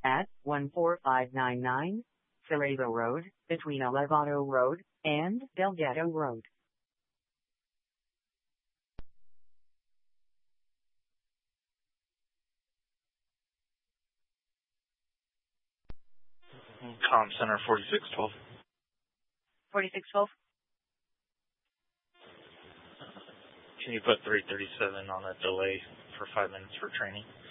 at 14599 Sarajevo Road, between Elevado Road and Delgado Road. Comm Center 4612. 4612? Can you put 337 on a delay for 5 minutes for training?